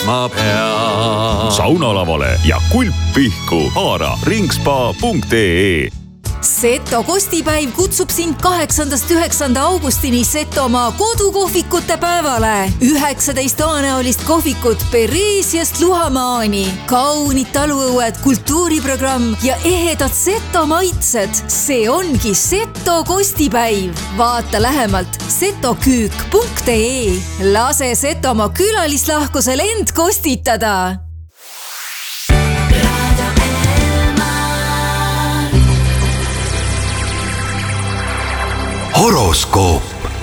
ma pean. Saunalavale ja kulppihku haara ringspa.ee. Seto kostipäiv kutsub sind 8.–9. augustini Setomaa kodukohvikute päevale. 19 aanäolist kohvikut Peresiast Luhamaani, kaunid taluõued, kultuuriprogramm ja ehedad Seto maitsed. See ongi Seto kostipäiv. Vaata lähemalt setoküük.ee. Lase Setomaa külalislahkusel end kostitada. Horoskoop.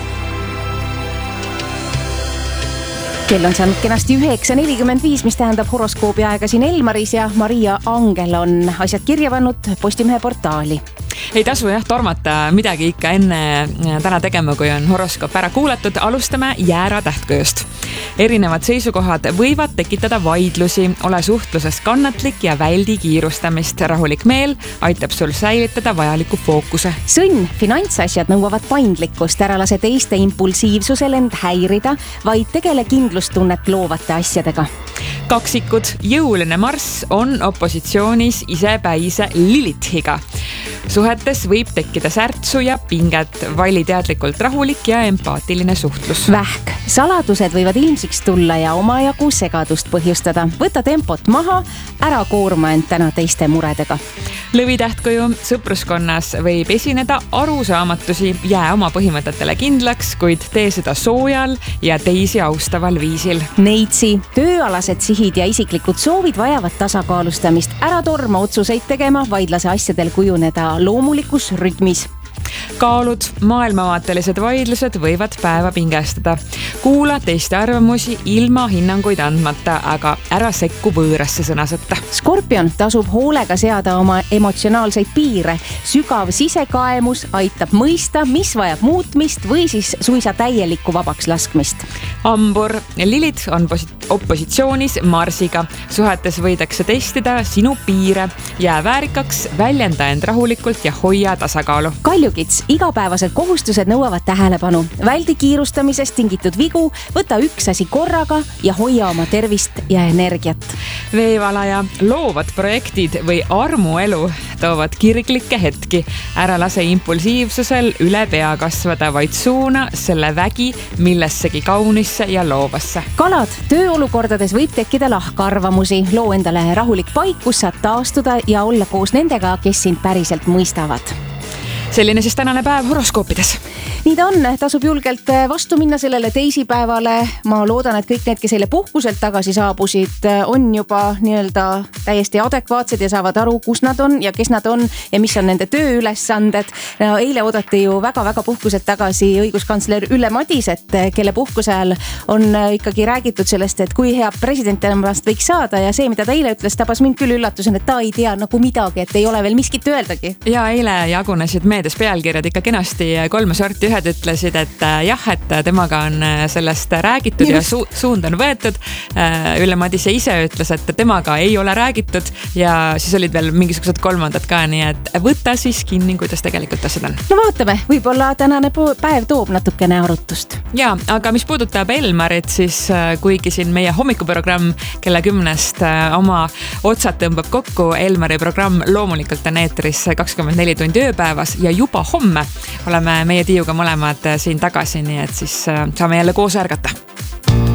Kell on saanud kenasti 9.45, mis tähendab horoskoobi aega siin Elmaris ja Maria Angel on asjad kirja pannud Postimehe portaali. Ei tasu tormata midagi ikka enne täna tegema, kui on horoskoop ära kuulatud. Alustame jäära tähtkujust. Erinevad seisukohad võivad tekitada vaidlusi. Ole suhtluses kannatlik ja väldi kiirustamist. Rahulik meel aitab sul säilitada vajaliku fookuse. Sõnn, finantsasjad nõuavad paindlikkust. Ära lase teiste impulsiivsusel end häirida, vaid tegele kindlustunnet loovate asjadega. Kaksikud, jõuline Marss on opositsioonis isepäise Lilithiga. Suhetes võib tekkida särtsu ja pinget. Vali teadlikult rahulik ja empaatiline suhtlus. Vähk, saladused võivad ilmsiks tulla ja omajagu segadust põhjustada. Võta tempot maha, ära koorma end täna teiste muredega. Lõvi tähtkuju, sõpruskonnas võib esineda arusaamatusi. Jää oma põhimõtetele kindlaks, kuid tee seda soojal ja teisi austaval viisil. Neitsi, tööalased sihid ja isiklikud soovid vajavad tasakaalustamist. Ära torma otsuseid tegema, vaid lase asjadel kujuneda loomulikus rütmis. Kaalud, maailmavaatelised vaidlused võivad päeva pingestada. Kuula teiste arvamusi ilma hinnanguid andmata, aga ära sekku võõrasse sõnasõtta. Skorpion, tasub hoolega seada oma emotsionaalseid piire. Sügav sisekaemus aitab mõista, mis vajab muutmist või siis suisa täielikku vabaks laskmist. Hambur, Lilith on opositsioonis Marsiga. Suhetes võidakse testida sinu piire. Jää väärikaks, väljenda end rahulikult ja hoia tasakaalu. Kaljukits, igapäevased kohustused nõuavad tähelepanu. Väldi kiirustamisest tingitud vigu, võta üks asi korraga ja hoia oma tervist ja energiat. Veevalaja, loovad projektid või armuelu toovad kirglikke hetki. Ära lase impulsiivsusel üle pea kasvada, vaid suuna selle vägi millessegi kaunisse ja loovasse. Kalad, tööolukordades võib tekkida lahkarvamusi. Loo endale rahulik paik, kus saad taastuda ja olla koos nendega, kes sind päriselt mõistavad. Selline siis tänane päev horoskoopides. Nii ta on, tasub julgelt vastu minna sellele teisipäevale. Ma loodan, et kõik need, kes eile puhkuselt tagasi saabusid, on juba nii-öelda täiesti adekvaatsed ja saavad aru, kus nad on ja kes nad on ja mis on nende tööülesanded. Eile oodati ju väga-väga puhkuselt tagasi õiguskantsler Ülle Madiset, kelle puhkuse ajal on ikkagi räägitud sellest, et kui hea president enamast võiks saada ja see, mida ta eile ütles, tabas mind küll üllatusen, et ta ei tea nagu midagi, et ei ole veel miskit öeldagi. Ja eile jagunesid meedias pealkirjad ikka kenasti 3 sorti. Ühed ütlesid, et jah, et temaga on sellest räägitud ja suund on võetud. Ülle Madise ise ütles, et temaga ei ole räägitud ja siis olid veel mingisugused kolmandad ka, nii et võta siis kinni, kuidas tegelikult asjad on. No vaatame, võib-olla tänane päev toob natukene arutust. Ja, aga mis puudutab Elmarit, siis kuigi siin meie hommikuprogramm kella 10 oma otsad tõmbab kokku, Elmari programm loomulikult on eetris 24 tundi ööpäevas ja juba homme oleme meie Tiiuga mõlemad siin tagasi, nii et siis saame jälle koos ärgata.